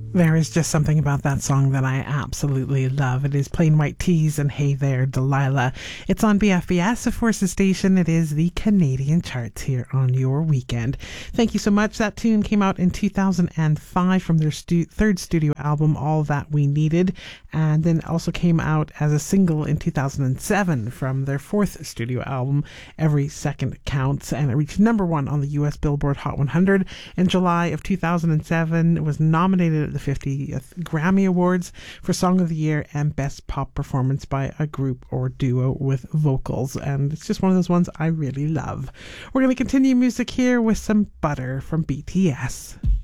There is just something about that song that I absolutely love. It is Plain White Tees and Hey There, Delilah. It's on BFBS, of Forces Station. It is the Canadian charts here on your weekend. Thank you so much. That tune came out in 2005 from their third studio album, All That We Needed, and then also came out as a single in 2007 from their fourth studio album, Every Second Counts, and it reached number one on the US Billboard Hot 100 in July of 2007. It was nominated at the 50th Grammy Awards for Song of the Year and Best Pop Performance by a Group or Duo with Vocals, and it's just one of those ones I really love. We're going to continue music here with some Butter from BTS.